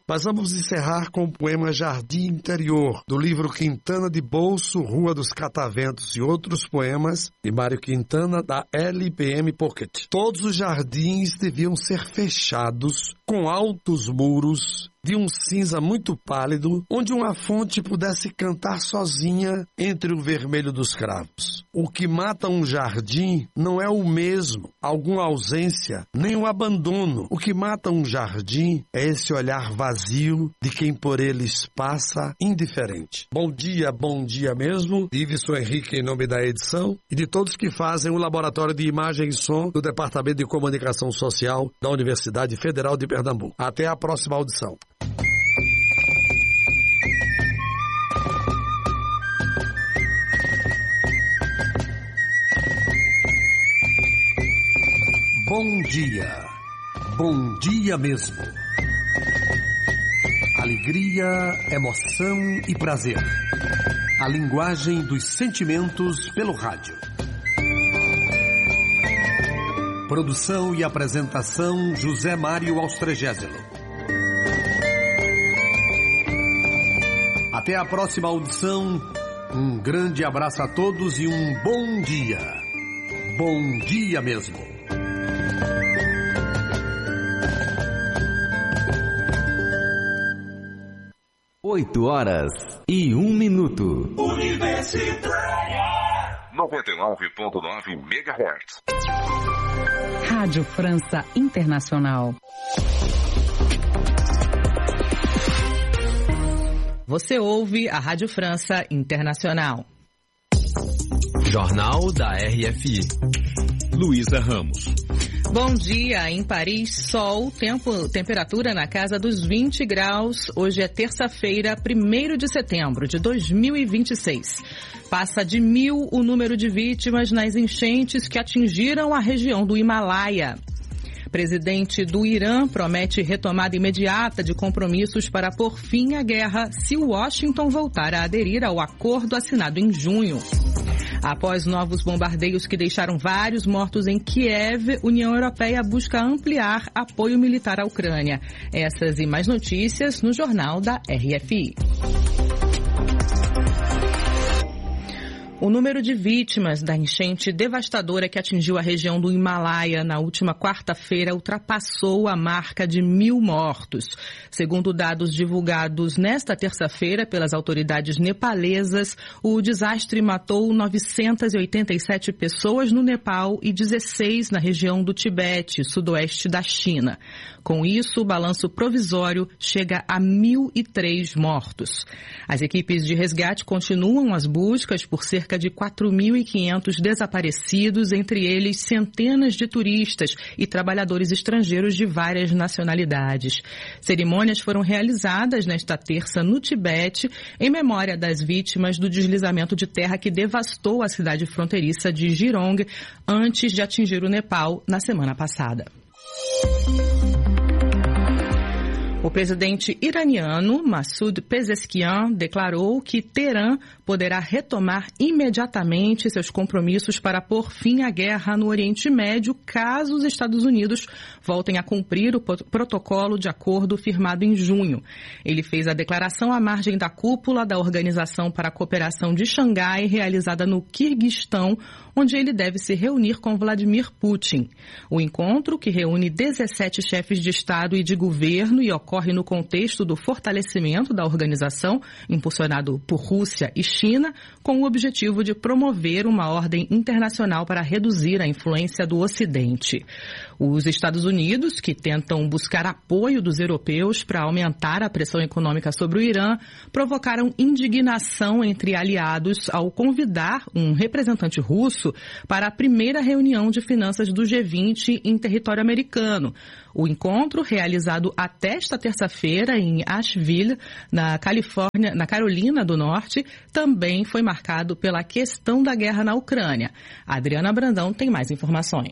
Mas vamos encerrar com o poema Jardim Interior, do livro Quintana de Bolso, Rua dos Cataventos e Outros Poemas, de Mário Quintana, da LPM Pocket. Todos os jardins deviam ser fechados com altos muros de um cinza muito pálido, onde uma fonte pudesse cantar sozinha entre o vermelho dos cravos. O que mata um jardim não é o mesmo, alguma ausência, nem o abandono. O que mata um jardim é esse olhar vazio de quem por eles passa indiferente. Bom dia mesmo. Iveson Henrique em nome da edição e de todos que fazem o Laboratório de Imagem e Som do Departamento de Comunicação Social da Universidade Federal de Pernambuco. Até a próxima audição. Bom dia mesmo. Alegria, emoção e prazer. A linguagem dos sentimentos pelo rádio. Produção e apresentação José Mário Austregésilo. Até a próxima audição. Um grande abraço a todos e um bom dia. Bom dia mesmo. 8h01. Universitária 99.9 MHz. Rádio França Internacional. Você ouve a Rádio França Internacional. Jornal da RFI. Luísa Ramos. Bom dia, em Paris, sol, temperatura na casa dos 20 graus. Hoje é terça-feira, 1º de setembro de 2026. Passa de 1.000 o número de vítimas nas enchentes que atingiram a região do Himalaia. Presidente do Irã promete retomada imediata de compromissos para pôr fim à guerra se Washington voltar a aderir ao acordo assinado em junho. Após novos bombardeios que deixaram vários mortos em Kiev, União Europeia busca ampliar apoio militar à Ucrânia. Essas e mais notícias no Jornal da RFI. O número de vítimas da enchente devastadora que atingiu a região do Himalaia na última quarta-feira ultrapassou a marca de 1.000 mortos. Segundo dados divulgados nesta terça-feira pelas autoridades nepalesas, o desastre matou 987 pessoas no Nepal e 16 na região do Tibete, sudoeste da China. Com isso, o balanço provisório chega a 1.003 mortos. As equipes de resgate continuam as buscas por cerca de 4.500 desaparecidos, entre eles centenas de turistas e trabalhadores estrangeiros de várias nacionalidades. Cerimônias foram realizadas nesta terça no Tibete, em memória das vítimas do deslizamento de terra que devastou a cidade fronteiriça de Jirong antes de atingir o Nepal na semana passada. O presidente iraniano Massoud Pezeshkian declarou que Teherã poderá retomar imediatamente seus compromissos para pôr fim à guerra no Oriente Médio caso os Estados Unidos voltem a cumprir o protocolo de acordo firmado em junho. Ele fez a declaração à margem da cúpula da Organização para a Cooperação de Xangai, realizada no Quirguistão, onde ele deve se reunir com Vladimir Putin. O encontro, que reúne 17 chefes de Estado e de governo e ocorre no contexto do fortalecimento da organização, impulsionado por Rússia e China, com o objetivo de promover uma ordem internacional para reduzir a influência do Ocidente. Os Estados Unidos, que tentam buscar apoio dos europeus para aumentar a pressão econômica sobre o Irã, provocaram indignação entre aliados ao convidar um representante russo para a primeira reunião de finanças do G20 em território americano. O encontro, realizado até esta terça-feira em Asheville, na Carolina do Norte, também foi marcado pela questão da guerra na Ucrânia. A Adriana Brandão tem mais informações.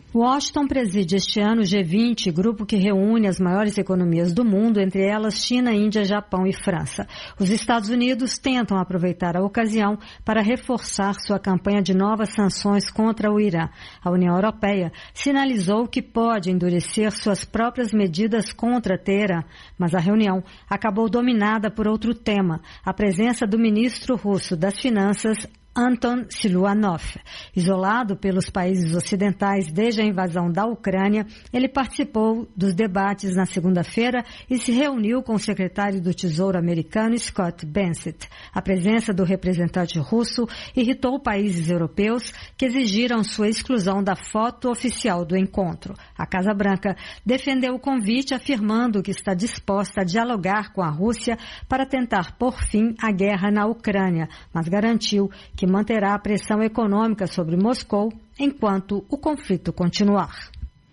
Washington preside este ano o G20, grupo que reúne as maiores economias do mundo, entre elas China, Índia, Japão e França. Os Estados Unidos tentam aproveitar a ocasião para reforçar sua campanha de novas sanções contra o Irã. A União Europeia sinalizou que pode endurecer suas próprias medidas contra Teherã, mas a reunião acabou dominada por outro tema, a presença do ministro russo das Finanças, Anton Siluanov. Isolado pelos países ocidentais desde a invasão da Ucrânia, ele participou dos debates na segunda-feira e se reuniu com o secretário do Tesouro americano Scott Bessent. A presença do representante russo irritou países europeus que exigiram sua exclusão da foto oficial do encontro. A Casa Branca defendeu o convite, afirmando que está disposta a dialogar com a Rússia para tentar pôr fim à guerra na Ucrânia, mas garantiu que manterá a pressão econômica sobre Moscou enquanto o conflito continuar.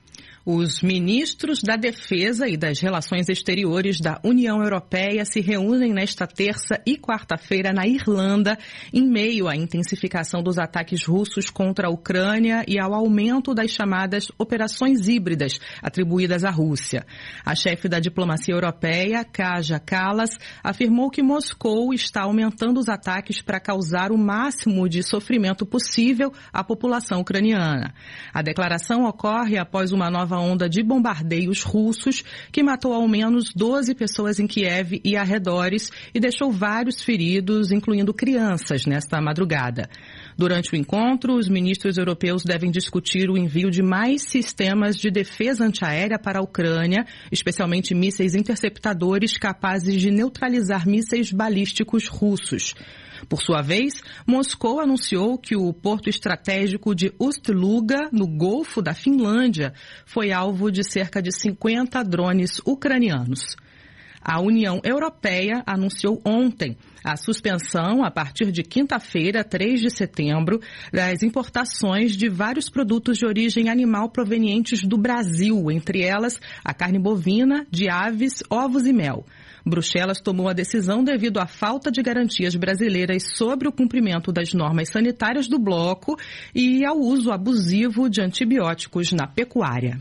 Os ministros da Defesa e das Relações Exteriores da União Europeia se reúnem nesta terça e quarta-feira na Irlanda, em meio à intensificação dos ataques russos contra a Ucrânia e ao aumento das chamadas operações híbridas atribuídas à Rússia. A chefe da diplomacia europeia, Kaja Kallas, afirmou que Moscou está aumentando os ataques para causar o máximo de sofrimento possível à população ucraniana. A declaração ocorre após uma nova onda de bombardeios russos que matou ao menos 12 pessoas em Kiev e arredores e deixou vários feridos, incluindo crianças, nesta madrugada. Durante o encontro, os ministros europeus devem discutir o envio de mais sistemas de defesa antiaérea para a Ucrânia, especialmente mísseis interceptadores capazes de neutralizar mísseis balísticos russos. Por sua vez, Moscou anunciou que o porto estratégico de Ust-Luga, no Golfo da Finlândia, foi alvo de cerca de 50 drones ucranianos. A União Europeia anunciou ontem a suspensão, a partir de quinta-feira, 3 de setembro, das importações de vários produtos de origem animal provenientes do Brasil, entre elas a carne bovina, de aves, ovos e mel. Bruxelas tomou a decisão devido à falta de garantias brasileiras sobre o cumprimento das normas sanitárias do bloco e ao uso abusivo de antibióticos na pecuária.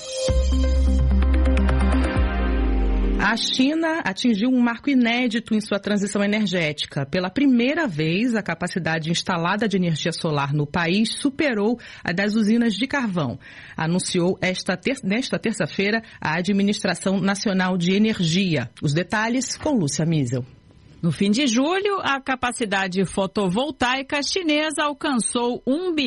A China atingiu um marco inédito em sua transição energética. Pela primeira vez, a capacidade instalada de energia solar no país superou a das usinas de carvão, anunciou nesta terça-feira a Administração Nacional de Energia. Os detalhes com Lúcia Miesel. No fim de julho, a capacidade fotovoltaica chinesa alcançou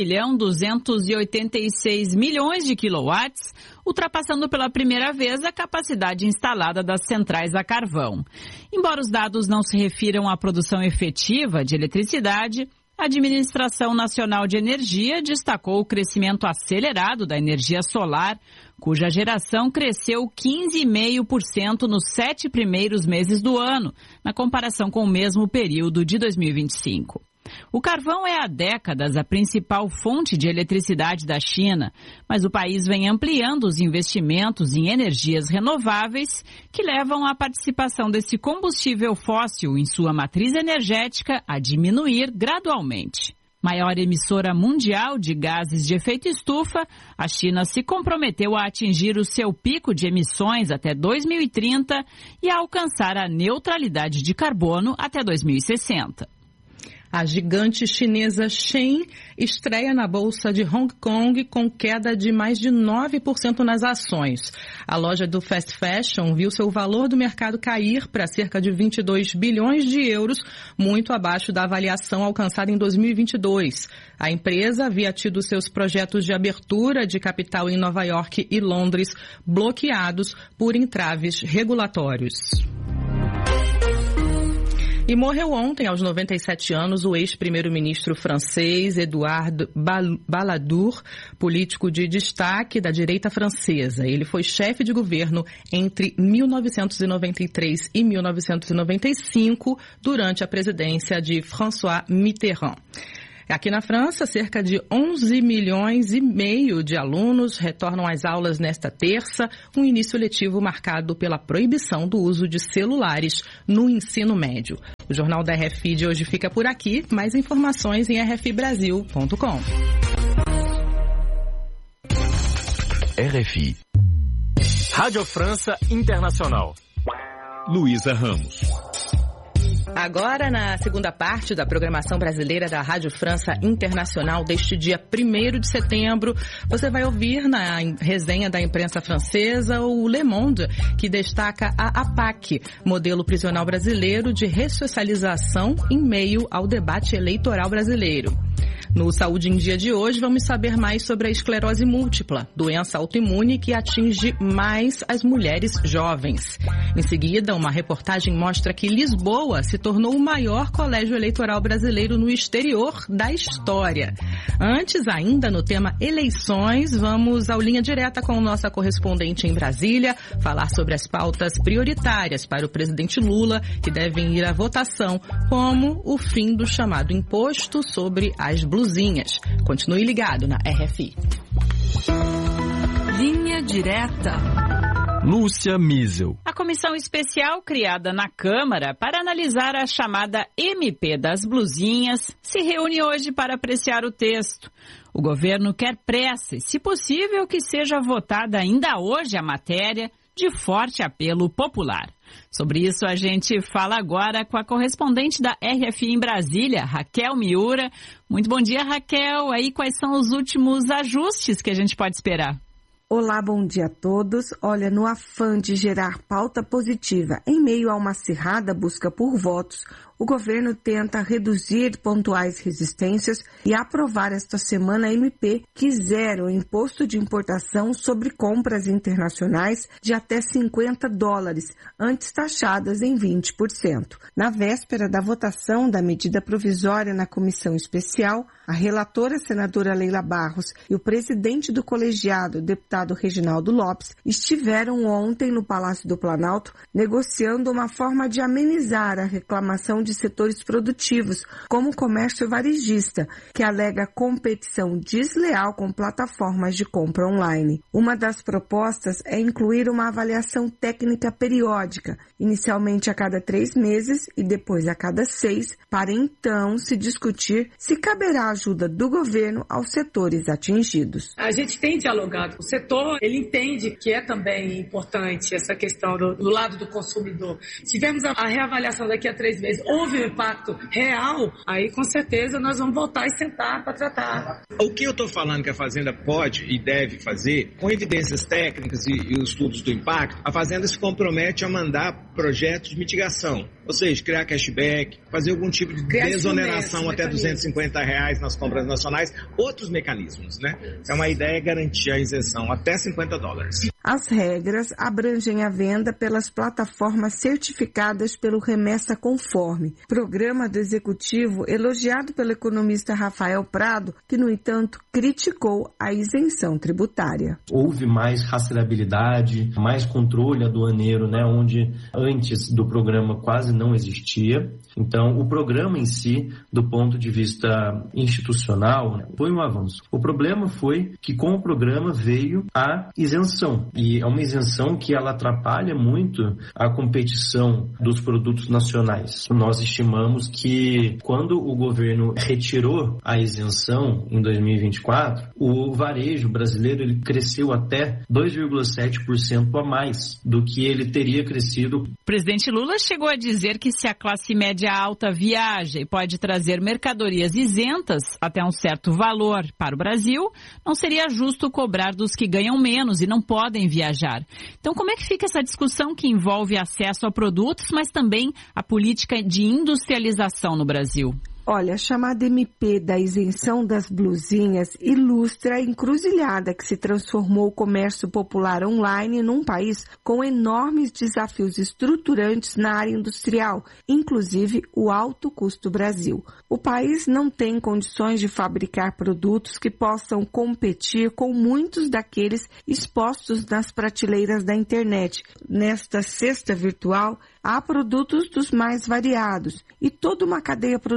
1,286 bilhão de quilowatts, ultrapassando pela primeira vez a capacidade instalada das centrais a carvão. Embora os dados não se refiram à produção efetiva de eletricidade, a Administração Nacional de Energia destacou o crescimento acelerado da energia solar, cuja geração cresceu 15,5% nos 7 primeiros meses do ano, na comparação com o mesmo período de 2025. O carvão é há décadas a principal fonte de eletricidade da China, mas o país vem ampliando os investimentos em energias renováveis que levam a participação desse combustível fóssil em sua matriz energética a diminuir gradualmente. Maior emissora mundial de gases de efeito estufa, a China se comprometeu a atingir o seu pico de emissões até 2030 e a alcançar a neutralidade de carbono até 2060. A gigante chinesa Shein estreia na Bolsa de Hong Kong com queda de mais de 9% nas ações. A loja do fast fashion viu seu valor do mercado cair para cerca de 22 bilhões de euros, muito abaixo da avaliação alcançada em 2022. A empresa havia tido seus projetos de abertura de capital em Nova York e Londres bloqueados por entraves regulatórios. E morreu ontem, aos 97 anos, o ex-primeiro-ministro francês Édouard Balladur, político de destaque da direita francesa. Ele foi chefe de governo entre 1993 e 1995, durante a presidência de François Mitterrand. Aqui na França, cerca de 11 milhões e meio de alunos retornam às aulas nesta terça, um início letivo marcado pela proibição do uso de celulares no ensino médio. O Jornal da RFI de hoje fica por aqui. Mais informações em rfibrasil.com. RFI. Rádio França Internacional. Luísa Ramos. Agora, na segunda parte da programação brasileira da Rádio França Internacional deste dia 1º de setembro, você vai ouvir na resenha da imprensa francesa o Le Monde, que destaca a APAC, modelo prisional brasileiro de ressocialização em meio ao debate eleitoral brasileiro. No Saúde em Dia de hoje, vamos saber mais sobre a esclerose múltipla, doença autoimune que atinge mais as mulheres jovens. Em seguida, uma reportagem mostra que Lisboa se tornou o maior colégio eleitoral brasileiro no exterior da história. Antes, ainda no tema eleições, vamos ao Linha Direta com nossa correspondente em Brasília, falar sobre as pautas prioritárias para o presidente Lula, que devem ir à votação, como o fim do chamado imposto sobre as blusinhas. Continue ligado na RFI. Linha Direta. Lúcia Miesel. A comissão especial criada na Câmara para analisar a chamada MP das blusinhas se reúne hoje para apreciar o texto. O governo quer pressa e, se possível, que seja votada ainda hoje a matéria, de forte apelo popular. Sobre isso a gente fala agora com a correspondente da RFI em Brasília, Raquel Miura. Muito bom dia, Raquel. Aí quais são os últimos ajustes que a gente pode esperar? Olá, bom dia a todos. Olha, no afã de gerar pauta positiva em meio a uma acirrada busca por votos, o governo tenta reduzir pontuais resistências e aprovar esta semana a MP que zera o imposto de importação sobre compras internacionais de até $50, antes taxadas em 20%. Na véspera da votação da medida provisória na comissão especial, a relatora senadora Leila Barros e o presidente do colegiado, deputado Reginaldo Lopes, estiveram ontem no Palácio do Planalto negociando uma forma de amenizar a reclamação de setores produtivos, como o comércio varejista, que alega competição desleal com plataformas de compra online. Uma das propostas é incluir uma avaliação técnica periódica, inicialmente a cada 3 meses e depois a cada 6, para então se discutir se caberá ajuda do governo aos setores atingidos. A gente tem dialogado com o setor, ele entende que é também importante essa questão do lado do consumidor. Se tivermos a reavaliação daqui a 3 meses, houve um impacto real, aí com certeza nós vamos voltar e sentar para tratar. O que eu estou falando que a Fazenda pode e deve fazer, com evidências técnicas e os estudos do impacto, a Fazenda se compromete a mandar projetos de mitigação, ou seja, criar cashback, fazer algum tipo de desoneração até R$250 nas compras nacionais, outros mecanismos, né? Então a ideia é garantir a isenção até $50. As regras abrangem a venda pelas plataformas certificadas pelo Remessa Conforme, programa do Executivo elogiado pelo economista Rafael Prado, que, no entanto, criticou a isenção tributária. Houve mais rastreabilidade, mais controle aduaneiro, né, onde antes do programa quase não existia. Então, o programa em si, do ponto de vista institucional, foi um avanço. O problema foi que com o programa veio a isenção. E é uma isenção que ela atrapalha muito a competição dos produtos nacionais. Nós estimamos que quando o governo retirou a isenção em 2024, o varejo brasileiro ele cresceu até 2,7% a mais do que ele teria crescido. O presidente Lula chegou a dizer que se a classe média alta viaja e pode trazer mercadorias isentas até um certo valor para o Brasil, não seria justo cobrar dos que ganham menos e não podem viajar. Então, como é que fica essa discussão que envolve acesso a produtos, mas também a política de industrialização no Brasil? Olha, a chamada MP da isenção das blusinhas ilustra a encruzilhada que se transformou o comércio popular online num país com enormes desafios estruturantes na área industrial, inclusive o alto custo Brasil. O país não tem condições de fabricar produtos que possam competir com muitos daqueles expostos nas prateleiras da internet. Nesta cesta virtual, há produtos dos mais variados e toda uma cadeia produtiva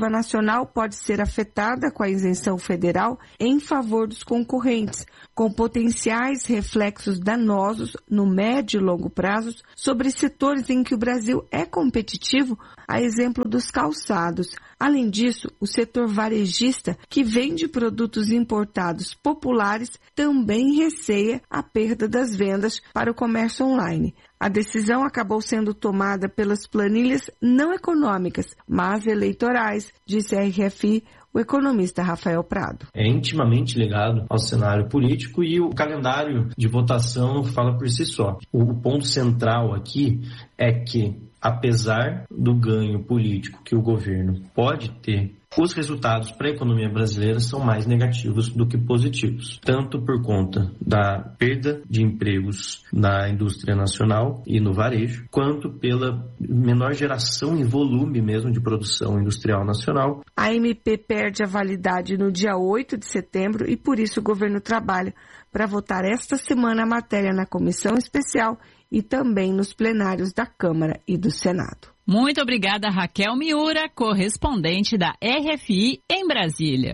reserva nacional pode ser afetada com a isenção federal em favor dos concorrentes, com potenciais reflexos danosos no médio e longo prazos sobre setores em que o Brasil é competitivo, a exemplo dos calçados. Além disso, o setor varejista, que vende produtos importados populares, também receia a perda das vendas para o comércio online. A decisão acabou sendo tomada pelas planilhas não econômicas, mas eleitorais, disse a RFI o economista Rafael Prado. É intimamente ligado ao cenário político e o calendário de votação fala por si só. O ponto central aqui é que, apesar do ganho político que o governo pode ter, os resultados para a economia brasileira são mais negativos do que positivos, tanto por conta da perda de empregos na indústria nacional e no varejo, quanto pela menor geração em volume mesmo de produção industrial nacional. A MP perde a validade no dia 8 de setembro e por isso o governo trabalha para votar esta semana a matéria na comissão especial e também nos plenários da Câmara e do Senado. Muito obrigada, Raquel Miura, correspondente da RFI em Brasília.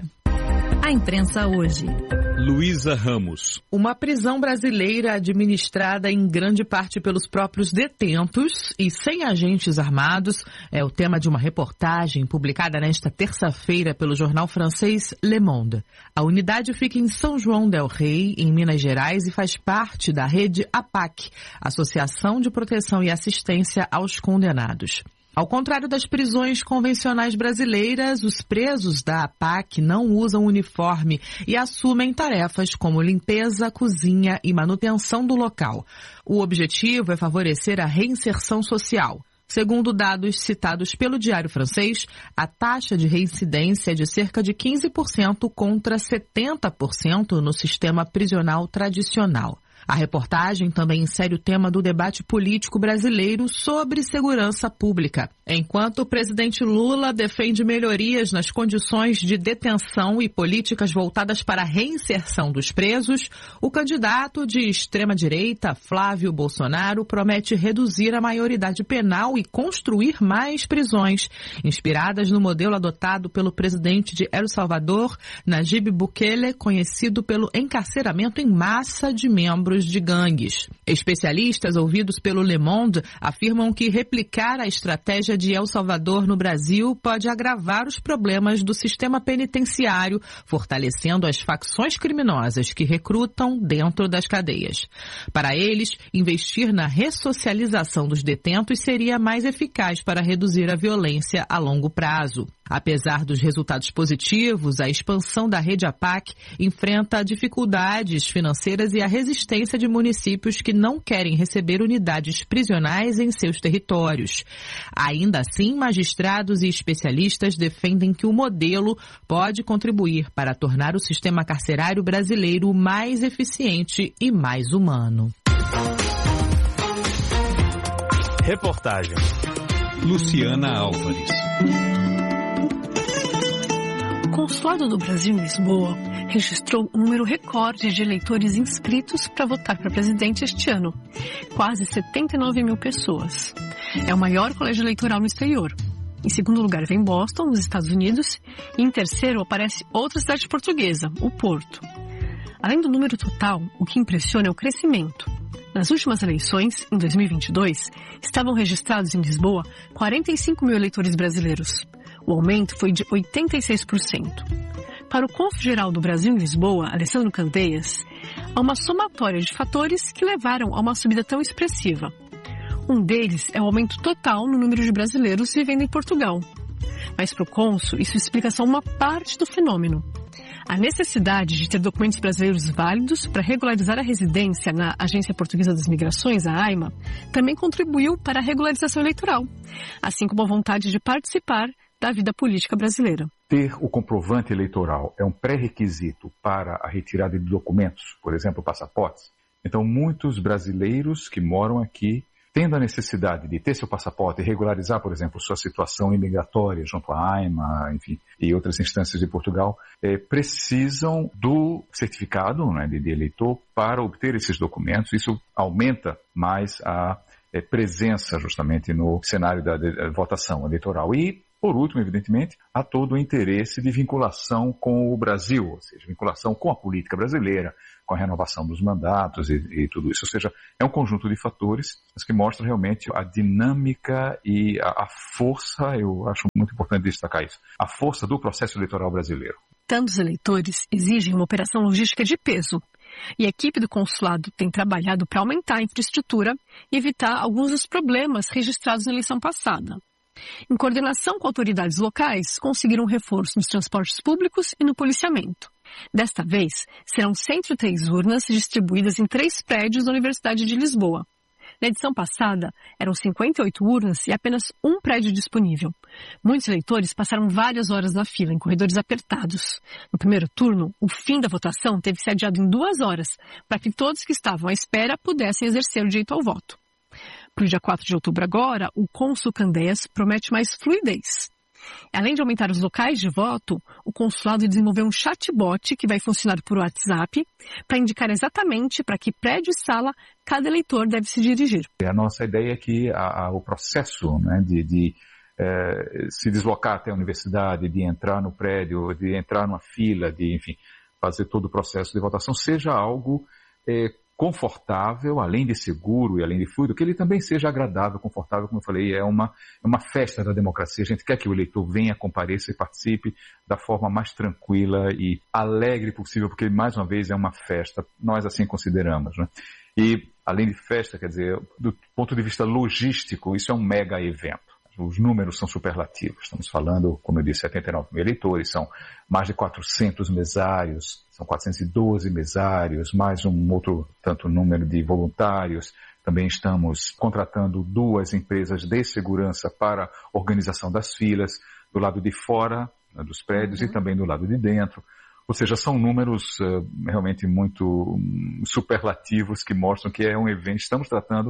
A imprensa hoje. Luísa Ramos. Uma prisão brasileira administrada em grande parte pelos próprios detentos e sem agentes armados é o tema de uma reportagem publicada nesta terça-feira pelo jornal francês Le Monde. A unidade fica em São João del Rei, em Minas Gerais, e faz parte da rede APAC, Associação de Proteção e Assistência aos Condenados. Ao contrário das prisões convencionais brasileiras, os presos da APAC não usam uniforme e assumem tarefas como limpeza, cozinha e manutenção do local. O objetivo é favorecer a reinserção social. Segundo dados citados pelo Diário Francês, a taxa de reincidência é de cerca de 15% contra 70% no sistema prisional tradicional. A reportagem também insere o tema do debate político brasileiro sobre segurança pública. Enquanto o presidente Lula defende melhorias nas condições de detenção e políticas voltadas para a reinserção dos presos, o candidato de extrema-direita, Flávio Bolsonaro, promete reduzir a maioridade penal e construir mais prisões, inspiradas no modelo adotado pelo presidente de El Salvador, Nayib Bukele, conhecido pelo encarceramento em massa de membros de gangues. Especialistas ouvidos pelo Le Monde afirmam que replicar a estratégia de El Salvador no Brasil pode agravar os problemas do sistema penitenciário, fortalecendo as facções criminosas que recrutam dentro das cadeias. Para eles, investir na ressocialização dos detentos seria mais eficaz para reduzir a violência a longo prazo. Apesar dos resultados positivos, a expansão da rede APAC enfrenta dificuldades financeiras e a resistência de municípios que não querem receber unidades prisionais em seus territórios. Ainda assim, magistrados e especialistas defendem que o modelo pode contribuir para tornar o sistema carcerário brasileiro mais eficiente e mais humano. Reportagem Luciana Álvares. O Consulado do Brasil em Lisboa registrou um número recorde de eleitores inscritos para votar para presidente este ano, quase 79 mil pessoas. É o maior colégio eleitoral no exterior. Em segundo lugar vem Boston, nos Estados Unidos, e em terceiro aparece outra cidade portuguesa, o Porto. Além do número total, o que impressiona é o crescimento. Nas últimas eleições, em 2022, estavam registrados em Lisboa 45 mil eleitores brasileiros. O aumento foi de 86%. Para o Cônsul-Geral do Brasil em Lisboa, Alessandro Candeias, há uma somatória de fatores que levaram a uma subida tão expressiva. Um deles é o aumento total no número de brasileiros vivendo em Portugal. Mas para o cônsul, isso explica só uma parte do fenômeno. A necessidade de ter documentos brasileiros válidos para regularizar a residência na Agência Portuguesa das Migrações, a AIMA, também contribuiu para a regularização eleitoral, assim como a vontade de participar da vida política brasileira. Ter o comprovante eleitoral é um pré-requisito para a retirada de documentos, por exemplo, passaportes. Então, muitos brasileiros que moram aqui, tendo a necessidade de ter seu passaporte e regularizar, por exemplo, sua situação imigratória junto à AIMA, enfim, e outras instâncias de Portugal, precisam do certificado, né, de eleitor para obter esses documentos. Isso aumenta mais a presença justamente no cenário da votação eleitoral. E Por último, evidentemente, há todo o interesse de vinculação com o Brasil, ou seja, vinculação com a política brasileira, com a renovação dos mandatos e tudo isso. Ou seja, é um conjunto de fatores que mostra realmente a dinâmica e a força, eu acho muito importante destacar isso, a força do processo eleitoral brasileiro. Tantos eleitores exigem uma operação logística de peso. E a equipe do consulado tem trabalhado para aumentar a infraestrutura e evitar alguns dos problemas registrados na eleição passada. Em coordenação com autoridades locais, conseguiram um reforço nos transportes públicos e no policiamento. Desta vez, serão 103 urnas distribuídas em 3 prédios da Universidade de Lisboa. Na edição passada, eram 58 urnas e apenas um prédio disponível. Muitos eleitores passaram várias horas na fila, em corredores apertados. No primeiro turno, o fim da votação teve que ser adiado em 2 horas, para que todos que estavam à espera pudessem exercer o direito ao voto. Para o dia 4 de outubro agora, o cônsul Candeias promete mais fluidez. Além de aumentar os locais de voto, o consulado desenvolveu um chatbot que vai funcionar por WhatsApp para indicar exatamente para que prédio e sala cada eleitor deve se dirigir. A nossa ideia é que o processo, né, de se deslocar até a universidade, de entrar no prédio, de entrar numa fila, de, enfim, fazer todo o processo de votação seja algo confortável, além de seguro e além de fluido, que ele também seja agradável, confortável, como eu falei, é uma festa da democracia. A gente quer que o eleitor venha, compareça e participe da forma mais tranquila e alegre possível, porque, mais uma vez, é uma festa. Nós assim consideramos, né? E, além de festa, quer dizer, do ponto de vista logístico, isso é um mega evento. Os números são superlativos. Estamos falando, como eu disse, 79 mil eleitores, são mais de 400 mesários, são 412 mesários, mais um outro tanto número de voluntários. Também estamos contratando 2 empresas de segurança para a organização das filas, do lado de fora, né, dos prédios, e também do lado de dentro. Ou seja, são números realmente muito superlativos que mostram que é um evento. Estamos tratando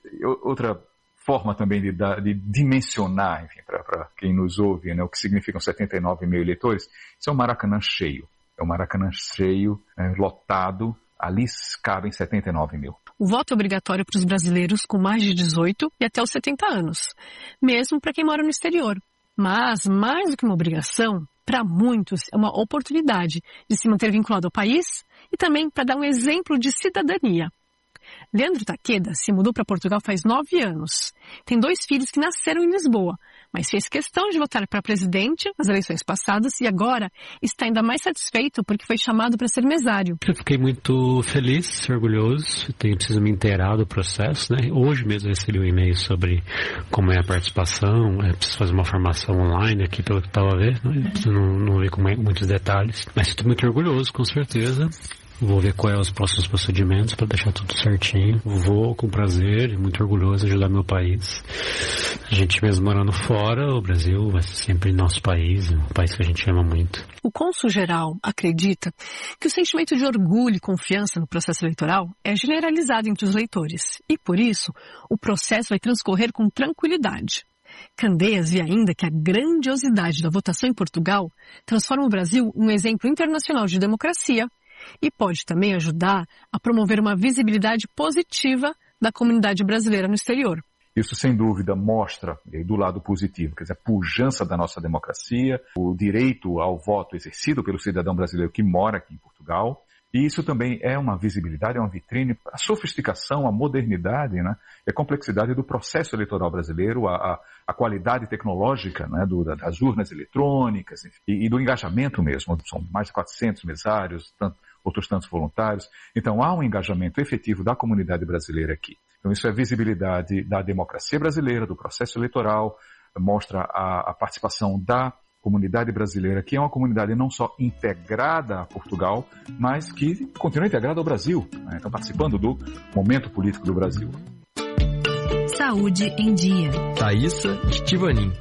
outra forma também de dimensionar, enfim, para quem nos ouve, né, o que significam 79 mil eleitores. Isso é um Maracanã cheio. É um Maracanã cheio, lotado. Ali cabem 79 mil. O voto é obrigatório para os brasileiros com mais de 18 e até os 70 anos, mesmo para quem mora no exterior. Mas, mais do que uma obrigação, para muitos é uma oportunidade de se manter vinculado ao país e também para dar um exemplo de cidadania. Leandro Taqueda se mudou para Portugal faz 9 anos. Tem 2 filhos que nasceram em Lisboa, mas fez questão de votar para presidente nas eleições passadas e agora está ainda mais satisfeito porque foi chamado para ser mesário. Eu fiquei muito feliz, orgulhoso, preciso me inteirar do processo, né? Hoje mesmo eu recebi um e-mail sobre como é a participação, preciso fazer uma formação online aqui pelo que estava a ver, né? Não vi com muitos detalhes, mas estou muito orgulhoso, com certeza. Vou ver quais são os próximos procedimentos para deixar tudo certinho. Vou com prazer e muito orgulhoso ajudar meu país. A gente mesmo morando fora, o Brasil vai ser sempre nosso país, um país que a gente ama muito. O cônsul-geral acredita que o sentimento de orgulho e confiança no processo eleitoral é generalizado entre os eleitores e, por isso, o processo vai transcorrer com tranquilidade. Candeias vê ainda que a grandiosidade da votação em Portugal transforma o Brasil em um exemplo internacional de democracia e pode também ajudar a promover uma visibilidade positiva da comunidade brasileira no exterior. Isso, sem dúvida, mostra do lado positivo, quer dizer, a pujança da nossa democracia, o direito ao voto exercido pelo cidadão brasileiro que mora aqui em Portugal. E isso também é uma visibilidade, é uma vitrine, a sofisticação, a modernidade, né, e a complexidade do processo eleitoral brasileiro, a qualidade tecnológica, né, das urnas eletrônicas e do engajamento mesmo. São mais de 400 mesários, outros tantos voluntários. Então, há um engajamento efetivo da comunidade brasileira aqui. Então, isso é visibilidade da democracia brasileira, do processo eleitoral, mostra a participação da comunidade brasileira, que é uma comunidade não só integrada a Portugal, mas que continua integrada ao Brasil, né? Então, participando do momento político do Brasil. Saúde em Dia. Thaísa Estivanin.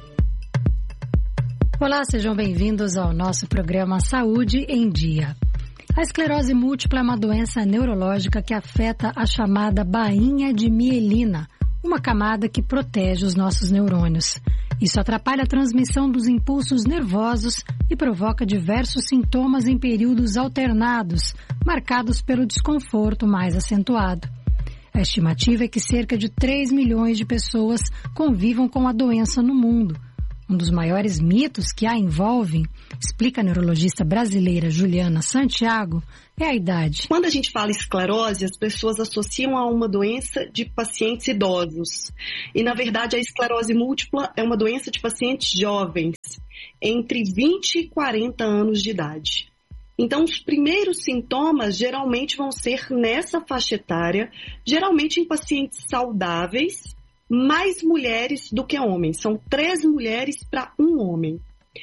Olá, sejam bem-vindos ao nosso programa Saúde em Dia. A esclerose múltipla é uma doença neurológica que afeta a chamada bainha de mielina, uma camada que protege os nossos neurônios. Isso atrapalha a transmissão dos impulsos nervosos e provoca diversos sintomas em períodos alternados, marcados pelo desconforto mais acentuado. A estimativa é que cerca de 3 milhões de pessoas convivam com a doença no mundo. Um dos maiores mitos que a envolvem, explica a neurologista brasileira Juliana Santiago, é a idade. Quando a gente fala esclerose, as pessoas associam a uma doença de pacientes idosos. E, na verdade, a esclerose múltipla é uma doença de pacientes jovens, entre 20 e 40 anos de idade. Então, os primeiros sintomas geralmente vão ser nessa faixa etária, geralmente em pacientes saudáveis, mais mulheres do que homens. São 3 mulheres para 1 homem.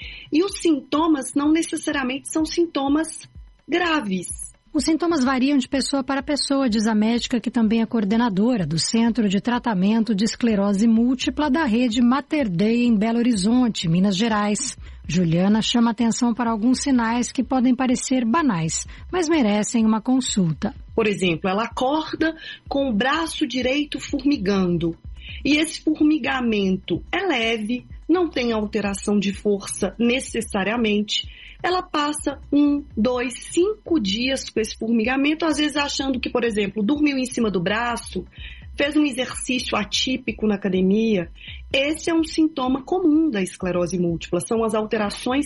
E os sintomas não necessariamente são sintomas graves. Os sintomas variam de pessoa para pessoa, diz a médica que também é coordenadora do Centro de Tratamento de Esclerose Múltipla da rede Mater Dei em Belo Horizonte, Minas Gerais. Juliana chama atenção para alguns sinais que podem parecer banais, mas merecem uma consulta. Por exemplo, ela acorda com o braço direito formigando. E esse formigamento é leve, não tem alteração de força necessariamente. Ela passa 1, 2, 5 dias com esse formigamento, às vezes achando que, por exemplo, dormiu em cima do braço, fez um exercício atípico na academia. Esse é um sintoma comum da esclerose múltipla, são as alterações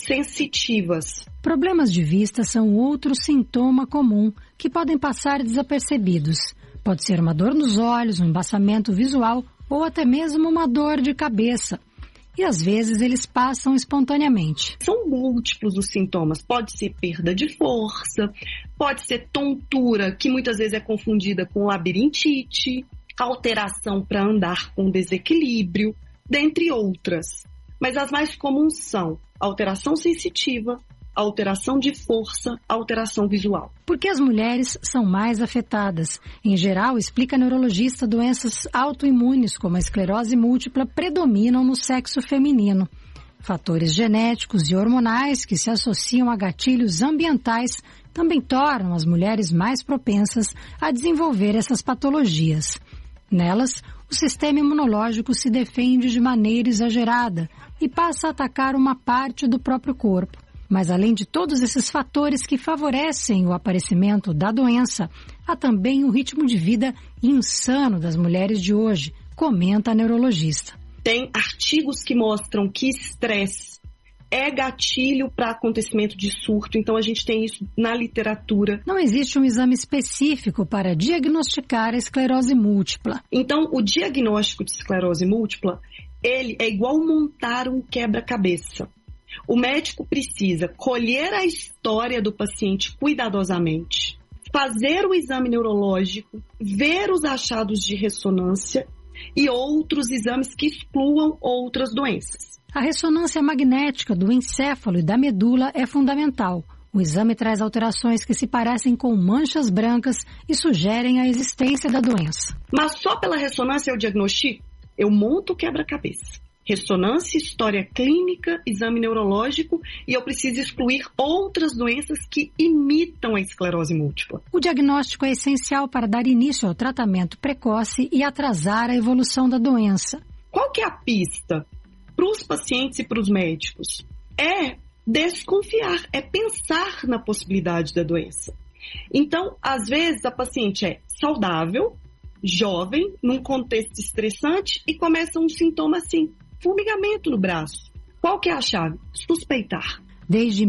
sensitivas. Problemas de vista são outro sintoma comum que podem passar desapercebidos. Pode ser uma dor nos olhos, um embaçamento visual ou até mesmo uma dor de cabeça. E às vezes eles passam espontaneamente. São múltiplos os sintomas. Pode ser perda de força, pode ser tontura, que muitas vezes é confundida com labirintite, alteração para andar com desequilíbrio, dentre outras. Mas as mais comuns são alteração sensitiva, alteração de força, alteração visual. Por que as mulheres são mais afetadas? Em geral, explica a neurologista, doenças autoimunes como a esclerose múltipla predominam no sexo feminino. Fatores genéticos e hormonais que se associam a gatilhos ambientais também tornam as mulheres mais propensas a desenvolver essas patologias. Nelas, o sistema imunológico se defende de maneira exagerada e passa a atacar uma parte do próprio corpo. Mas além de todos esses fatores que favorecem o aparecimento da doença, há também o ritmo de vida insano das mulheres de hoje, comenta a neurologista. Tem artigos que mostram que estresse é gatilho para acontecimento de surto, então a gente tem isso na literatura. Não existe um exame específico para diagnosticar a esclerose múltipla. Então, o diagnóstico de esclerose múltipla, ele é igual montar um quebra-cabeça. O médico precisa colher a história do paciente cuidadosamente, fazer o exame neurológico, ver os achados de ressonância e outros exames que excluam outras doenças. A ressonância magnética do encéfalo e da medula é fundamental. O exame traz alterações que se parecem com manchas brancas e sugerem a existência da doença. Mas só pela ressonância eu diagnostico? Eu monto o quebra-cabeça. Ressonância, história clínica, exame neurológico e eu preciso excluir outras doenças que imitam a esclerose múltipla. O diagnóstico é essencial para dar início ao tratamento precoce e atrasar a evolução da doença. Qual que é a pista para os pacientes e para os médicos? É desconfiar, é pensar na possibilidade da doença. Então, às vezes a paciente é saudável, jovem, num contexto estressante e começa um sintoma assim. Formigamento no braço. Qual que é a chave? Suspeitar. Desde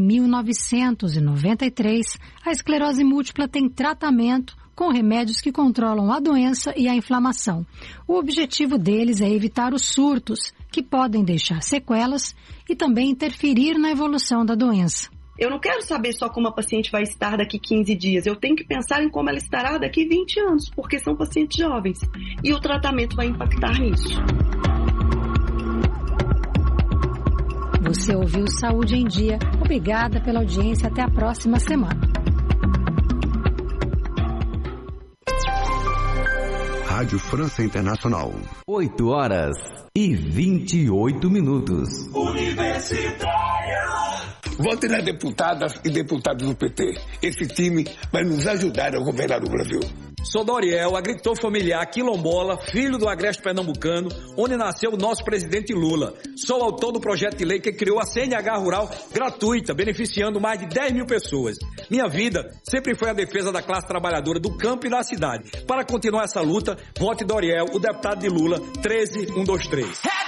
1993, a esclerose múltipla tem tratamento com remédios que controlam a doença e a inflamação. O objetivo deles é evitar os surtos, que podem deixar sequelas e também interferir na evolução da doença. Eu não quero saber só como a paciente vai estar daqui 15 dias. Eu tenho que pensar em como ela estará daqui 20 anos, porque são pacientes jovens. E o tratamento vai impactar nisso. Você ouviu Saúde em Dia. Obrigada pela audiência. Até a próxima semana. Rádio França Internacional. 8h28. Universitária. Vote nas deputadas e deputados do PT. Esse time vai nos ajudar a governar o Brasil. Sou Doriel, agricultor familiar quilombola, filho do agreste pernambucano, onde nasceu o nosso presidente Lula. Sou autor do projeto de lei que criou a CNH Rural gratuita, beneficiando mais de 10 mil pessoas. Minha vida sempre foi a defesa da classe trabalhadora do campo e da cidade. Para continuar essa luta, vote Doriel, o deputado de Lula, 13123.